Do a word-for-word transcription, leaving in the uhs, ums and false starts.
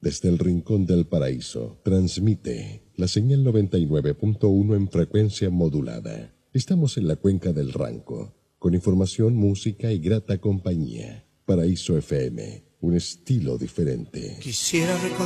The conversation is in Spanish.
Desde el Rincón del Paraíso, transmite la señal noventa y nueve punto uno en frecuencia modulada. Estamos en la cuenca del Ranco, con información, música y grata compañía. Paraíso F M, un estilo diferente. Quisiera recordar